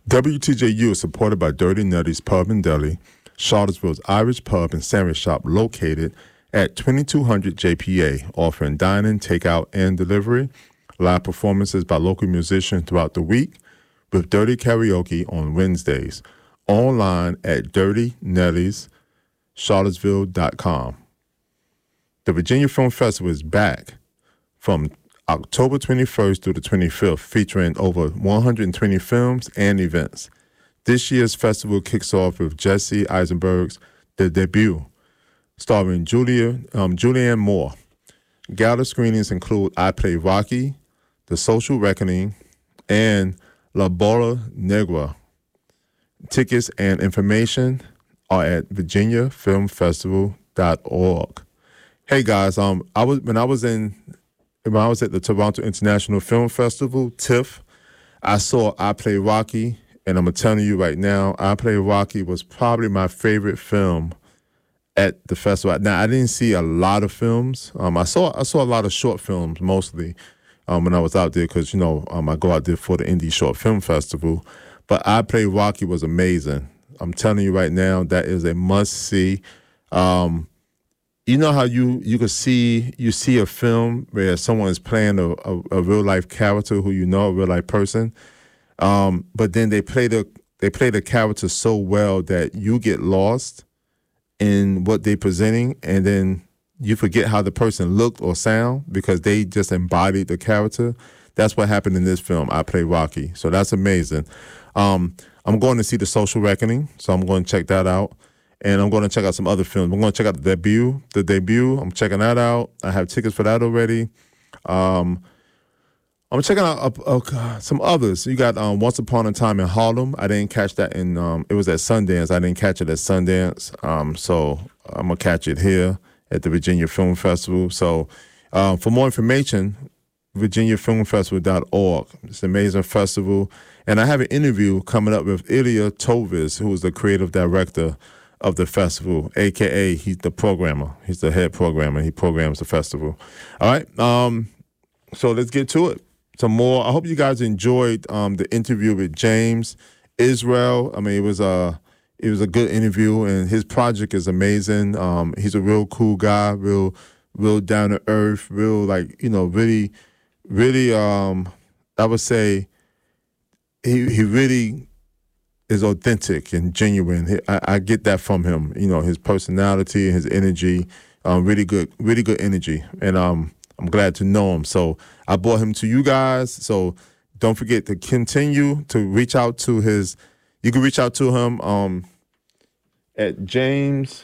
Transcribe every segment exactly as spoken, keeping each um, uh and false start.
W T J U is supported by Dirty Nutty's Pub and Deli, Charlottesville's Irish Pub and Sandwich Shop located at twenty-two hundred J P A, offering dine-in, takeout, and delivery. Live performances by local musicians throughout the week with Dirty Karaoke on Wednesdays. Online at dirty nellies charlottesville dot com. The Virginia Film Festival is back from October twenty-first through the twenty-fifth, featuring over one hundred twenty films and events. This year's festival kicks off with Jesse Eisenberg's The Debut, starring Julia, um, Julianne Moore. Gala screenings include I Play Rocky, The Social Reckoning, and La Bola Negra. Tickets and information are at virginia film festival dot org. Hey guys, um, I was when I was in when I was at the Toronto International Film Festival, TIFF, I saw I Play Rocky, and I'm telling you right now, I Play Rocky was probably my favorite film at the festival. Now, I didn't see a lot of films. Um, I saw I saw a lot of short films mostly um, when I was out there because, you know, um, I go out there for the Indie Short Film Festival. But I Play Rocky was amazing. I'm telling you right now, that is a must-see. Um, you know how you you could see you see a film where someone is playing a, a, a real-life character who you know, a real-life person, um, but then they play the they play the character so well that you get lost in what they're presenting, and then you forget how the person looked or sound because they just embodied the character. That's what happened in this film, I Play Rocky. So that's amazing. Um, I'm going to see The Social Reckoning, so I'm going to check that out. And I'm going to check out some other films. I'm going to check out The Debut. The Debut, I'm checking that out. I have tickets for that already. Um, I'm checking out uh, uh, some others. You got um, Once Upon a Time in Harlem. I didn't catch that in, um, it was at Sundance. I didn't catch it at Sundance. Um, so I'm going to catch it here at the Virginia Film Festival. So uh, for more information, virginia film festival dot org. It's an amazing festival. And I have an interview coming up with Ilya Tovis, who is the creative director of the festival, a k a he's the programmer. He's the head programmer. He programs the festival. All right. Um, so let's get to it. Some more. I hope you guys enjoyed um, the interview with James Israel. I mean, it was a it was a good interview, and his project is amazing. Um, he's a real cool guy, real real down to earth, real like you know, really, really. Um, I would say he he really is authentic and genuine. He, I, I get that from him. You know, his personality, his energy, um, really good, really good energy, and um. I'm glad to know him. So I brought him to you guys. So don't forget to continue to reach out to his, you can reach out to him um, at James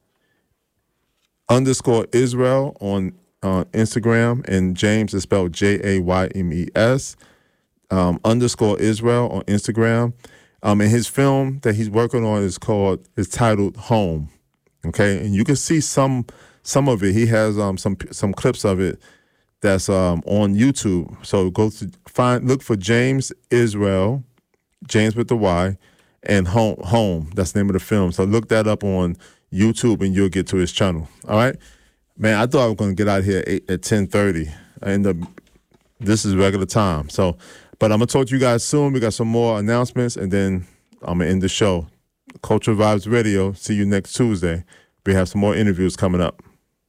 underscore Israel on uh, Instagram. And James is spelled J A Y M E S um, underscore Israel on Instagram. Um, and his film that he's working on is called, is titled Home. Okay. And you can see some, Some of it, he has um, some some clips of it that's um, on YouTube. So go to find, look for James Israel, James with the Y, and Home. Home. That's the name of the film. So look that up on YouTube, and you'll get to his channel. All right, man. I thought I was going to get out here at, eight, at ten thirty. I end up. This is regular time. So, but I'm gonna talk to you guys soon. We got some more announcements, and then I'm gonna end the show. Cultural Vibes Radio. See you next Tuesday. We have some more interviews coming up.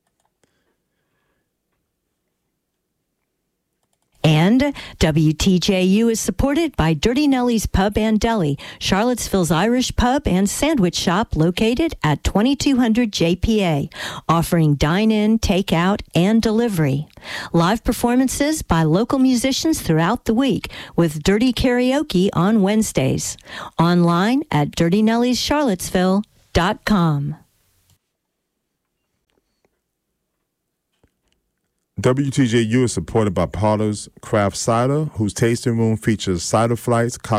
And W T J U is supported by Dirty Nelly's Pub and Deli, Charlottesville's Irish Pub and Sandwich Shop located at twenty-two hundred J P A, offering dine-in, takeout, and delivery. Live performances by local musicians throughout the week with Dirty Karaoke on Wednesdays. Online at dirty nellies charlottesville dot com. W T J U is supported by Parlor's Craft Cider, whose tasting room features cider flights, cocktails,